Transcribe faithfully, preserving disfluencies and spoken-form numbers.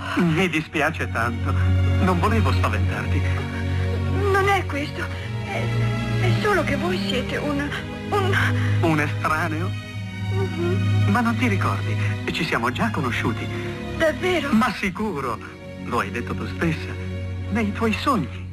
Mi dispiace tanto. Non volevo spaventarti. Non è questo. È, è solo che voi siete un... un... Un estraneo? Mm-hmm. Ma non ti ricordi? Ci siamo già conosciuti. Davvero? Ma sicuro. Lo hai detto tu stessa. Nei tuoi sogni.